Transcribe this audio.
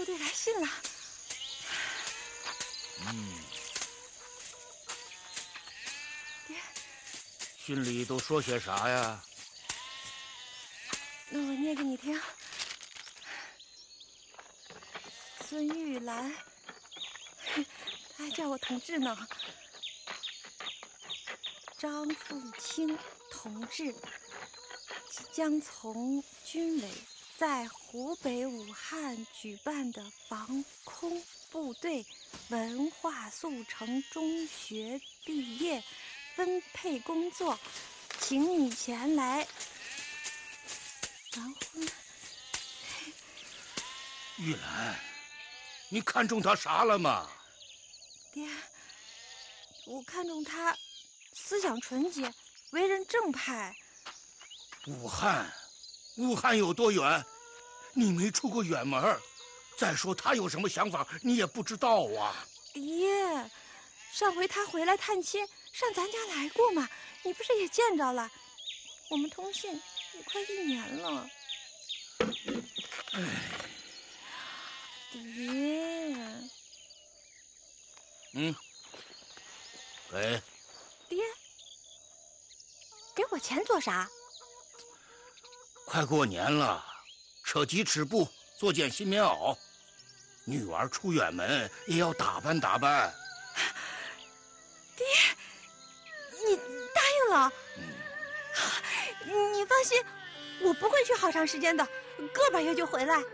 部队来信了。爹， 信里都说些啥呀？ 那我念给你听。孙玉兰，他还叫我同志呢。张凤清同志即将从军委在湖北武汉举办的防空部队文化速成中学毕业分配工作，请你前来完婚。 玉兰，你看中他啥了吗？ 爹，我看中他思想纯洁，为人正派。 武汉有多远？你没出过远门。再说他有什么想法，你也不知道啊。 爹，上回他回来探亲，上咱家来过嘛，你不是也见着了？我们通信也快1年了。爹， 给。 爹，给我钱做啥？ 快过年了，扯鸡吃布，做件新棉袄。女儿出远门也要打扮打扮。 爹，你答应了？你放心，我不会去好长时间的，个把月就回来。